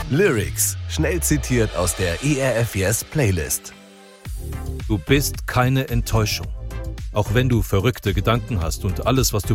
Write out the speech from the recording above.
Lyrics, schnell zitiert aus der ERF Yes Playlist. Du bist keine Enttäuschung. Auch wenn du verrückte Gedanken hast und alles, was du